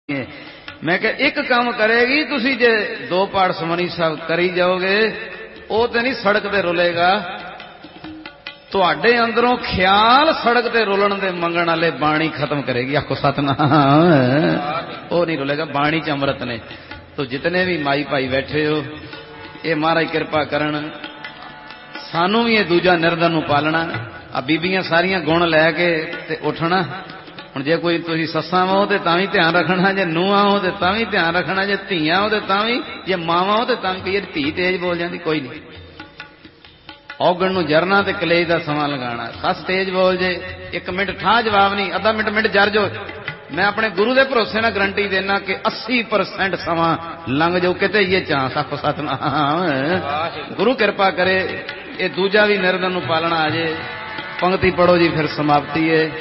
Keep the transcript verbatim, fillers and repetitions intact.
मैं क्या एक काम करेगी तुसी जे दो पाठ सुमनी साहब करी जाओगे वो तो नहीं सड़क ते रुलेगा तुहाडे अंदरों ख्याल सड़क ते रुलन दे मंगण वाले बाणी खत्म करेगी। आखो सतनाम वो नहीं रुलेगा बाणी च अमृत ने। तो जितने भी माई भाई बैठे हो ये महाराज कृपा करन सानू भी ये दूजा निर्धन नूं पालना। आ बीबियां सारियां गुण लैके ते उठना। हुण जे कोई तुसीं सस्सां हो तो तां भी ध्यान रखना, जे नूहां हो तो तां भी ध्यान रखना, जे धीआं हो तो तां भी, जे मावां हो तो तां भी। कई धी तेज बोल जाती कोई नहीं, औगण नूं जरना ते कलेज दा समां लगाना। सस तेज बोल जे एक मिनट ठा जवाब नहीं, अद्धा मिनट मिनट जर जो। मैं अपने गुरु के भरोसे नाल गारंटी देना कि अस्सी परसेंट समां लंघ जाऊ किते ये चांस। आखो सतनाम गुरु कृपा करे ये दूजा भी निर्धन नूं पालना आ जे। पंक्ति पढ़ो जी फिर समाप्ति है।